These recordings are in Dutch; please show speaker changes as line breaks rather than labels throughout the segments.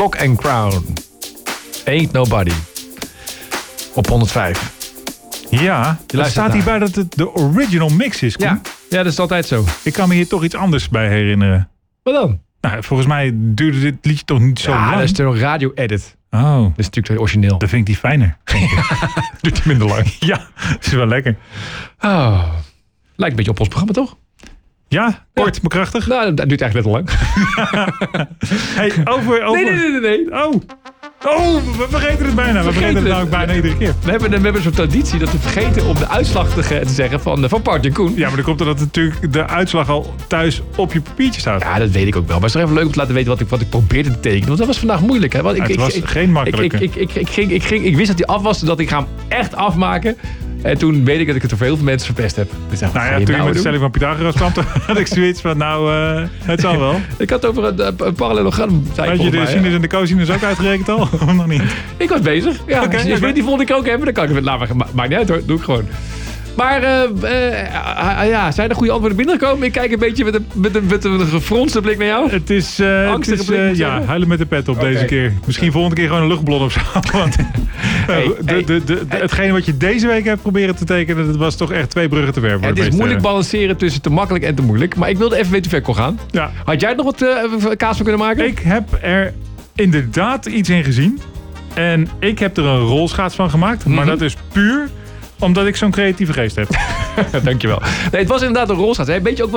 Block and Crown. Ain't Nobody. Op 105.
Ja, er staat hierbij dat het de original mix is.
Ja, dat is altijd zo.
Ik kan me hier toch iets anders bij herinneren.
Wat dan?
Nou, volgens mij duurde dit liedje toch niet zo lang?
Ja, dat is toch een radio-edit.
Oh.
Dat is natuurlijk origineel.
Dat vind ik die fijner.
Duurt hij minder lang.
Ja, dat is wel lekker.
Oh. Lijkt een beetje op ons programma, toch?
Ja, kort, maar krachtig.
Nou, dat duurt eigenlijk net te lang.
Hey, over...
Nee.
Oh, we vergeten het bijna. We vergeten het nou ook bijna iedere keer.
We hebben zo'n traditie dat we vergeten om de uitslag te zeggen van Partje Koen.
Ja, maar dan komt er dat natuurlijk de uitslag al thuis op je papiertje staat.
Ja, dat weet ik ook wel. Maar het is toch even leuk om te laten weten wat ik probeerde te tekenen. Want dat was vandaag moeilijk. Hè? Want
het was geen makkelijke.
Ik wist dat hij af was, dat ik ga hem echt afmaken. En toen weet ik dat ik het voor heel veel mensen verpest heb. Dus
toen je met de stelling van Pythagoras kwam, had ik zoiets van, het zal wel.
Ik had over een parallelogram.
Had je de sinus en de cosinus ook uitgerekend al? Of nog niet?
Ik was bezig. Ja, als je die volgende keer ook hebben, dan kan ik het laten. Maakt niet uit hoor, doe ik gewoon. Maar zijn er goede antwoorden binnengekomen? Ik kijk een beetje met een gefronste blik naar jou.
Het is,
angstige blik.
Huilen met de pet op deze keer. Misschien volgende keer gewoon een luchtballon of zo. Want hetgene wat je deze week hebt proberen te tekenen, dat was toch echt 2 bruggen te werpen.
Het is moeilijk balanceren tussen te makkelijk en te moeilijk. Maar ik wilde even weten hoe ver ik kon gaan. Ja. Had jij nog wat kaas van kunnen maken?
Ik heb er inderdaad iets in gezien. En ik heb er een rolschaats van gemaakt. Maar dat is puur omdat ik zo'n creatieve geest heb.
Dankjewel. Nee, het was inderdaad een rolschaats. Weet je ook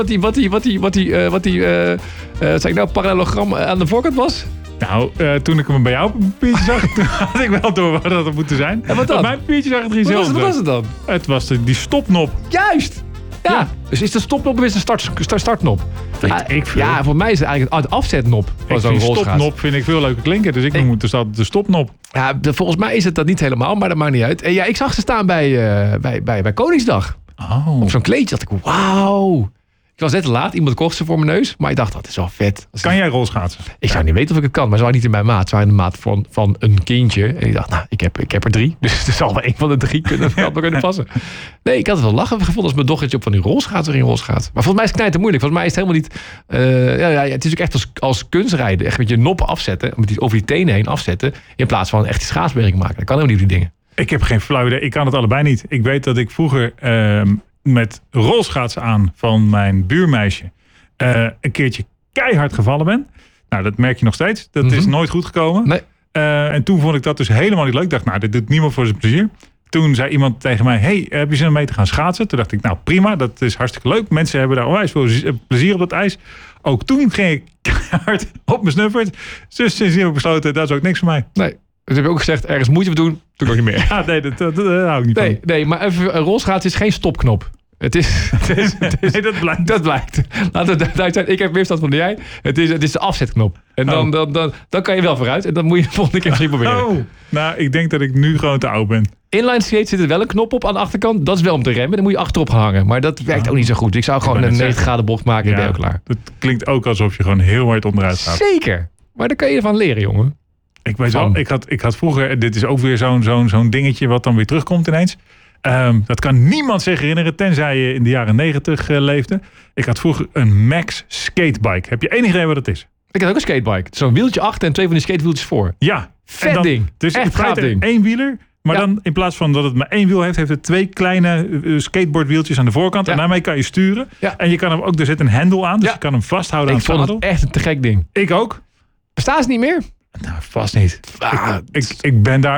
wat die parallelogram aan de voorkant was?
Nou, toen ik hem bij jou op een papiertje zag, toen had ik wel door wat dat had moeten zijn.
En wat dan?
Op mijn papiertje zag het er iets heel
Wat was het dan?
Het was die stopknop.
Juist! Ja. Dus is de stopknop of is de startknop?
Weet ik veel.
Ja, voor mij is het eigenlijk de afzetnop van zo'n rolschaats.
Stopknop vind ik veel leuker klinken, dus ik noem het de stopknop.
Ja, volgens mij is het dat niet helemaal, maar dat maakt niet uit. En ja, ik zag ze staan bij Koningsdag.
Oh.
Op zo'n kleedje dacht ik, wauw. Ik was net te laat, iemand kocht ze voor mijn neus. Maar ik dacht, dat is wel vet.
Kan jij rolschaatsen?
Ik zou niet weten of ik het kan, maar ze waren niet in mijn maat. Ze waren in de maat van een kindje. En ik dacht, nou, ik heb er 3. Dus er zal wel 1 van de 3 kunnen passen. Nee, ik had het wel lachen gevonden als mijn dochtertje op van die rolschaats erin rolschaats. Maar volgens mij is het knijten moeilijk. Volgens mij is het helemaal niet... het is ook echt als kunstrijden. Echt met je noppen afzetten. Over die tenen heen afzetten. In plaats van echt die schaatsbeweging maken. Dat kan helemaal niet, die dingen.
Ik heb geen flauw idee. Ik kan het allebei niet. Ik weet dat ik vroeger met rolschaatsen aan van mijn buurmeisje een keertje keihard gevallen ben. Nou, dat merk je nog steeds. Dat is nooit goed gekomen.
Nee.
En toen vond ik dat dus helemaal niet leuk. Ik dacht, nou, dit doet niemand voor zijn plezier. Toen zei iemand tegen mij, hey, heb je zin om mee te gaan schaatsen? Toen dacht ik, nou prima, dat is hartstikke leuk. Mensen hebben daar onwijs veel plezier op dat ijs. Ook toen ging ik keihard op mijn snuffert. Dus sindsdien heb ik besloten, dat is ook niks voor mij.
Nee. Dus heb je ook gezegd, ergens moet je het doen, doe ik ook niet meer.
Ja, nee, dat hou ik niet van.
Nee, maar even, een rolschaats is geen stopknop. Het is
nee, dat blijkt.
Dat blijkt. Laten we duidelijk zijn. Ik heb meer verstand dan jij. Het is de afzetknop. En dan kan je wel vooruit. En dan moet je de volgende keer misschien proberen.
Oh, nou, ik denk dat ik nu gewoon te oud ben.
Inline skate zit er wel een knop op aan de achterkant. Dat is wel om te remmen. Dan moet je achterop gaan hangen. Maar dat werkt ook niet zo goed. Ik zou gewoon een 90 graden bocht maken en ben je ook klaar.
Dat klinkt ook alsof je gewoon heel hard onderuit gaat.
Zeker. Maar daar kan je ervan leren, jongen.
Ik weet wel, ik had vroeger, dit is ook weer zo'n dingetje wat dan weer terugkomt ineens. Dat kan niemand zich herinneren, tenzij je in de jaren 90 leefde. Ik had vroeger een Max skatebike. Heb je enig idee wat dat is?
Ik had ook een skatebike. Zo'n wieltje achter en 2 van die skatewieltjes voor.
Ja.
Vet ding.
Dus
echt gaaf ding.
1 wieler. Maar dan in plaats van dat het maar 1 wiel heeft het 2 kleine skateboardwieltjes aan de voorkant. Ja. En daarmee kan je sturen. Ja. En je kan hem ook, er zit een hendel aan. Dus je kan hem vasthouden aan het zadel.
Ik vond het echt een te gek ding.
Ik ook.
Bestaat het niet meer?
Nou, vast niet. Ik ben daar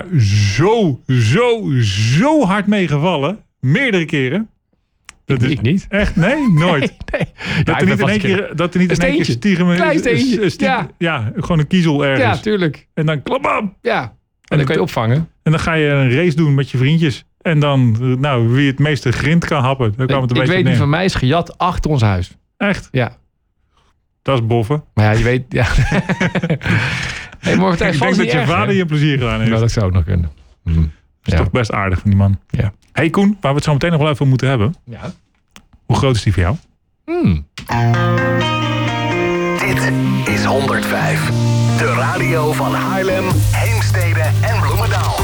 zo hard mee gevallen. Meerdere keren.
Ik niet.
Echt? Nee? Nooit.
Nee.
Dat er niet in één keer stiegen.
Klein steentje.
Ja, gewoon een kiezel ergens.
Ja, tuurlijk.
En dan klapam.
Ja. En dan kan je opvangen.
En dan ga je een race doen met je vriendjes. En dan, nou, wie het meeste grind kan happen. Dan kwam het een beetje
weet niet, van mij is gejat achter ons huis.
Echt?
Ja.
Dat is boffen.
Maar ja, je weet... Ja. Hey,
ik denk dat je vader je plezier gedaan heeft.
Nou, dat zou ook nog kunnen.
Dat is toch best aardig van die man.
Ja.
Hey Koen, waar we het zo meteen nog wel even moeten hebben.
Ja.
Hoe groot is die voor jou?
Dit is 105. De radio van Haarlem, Heemstede en Bloemendaal.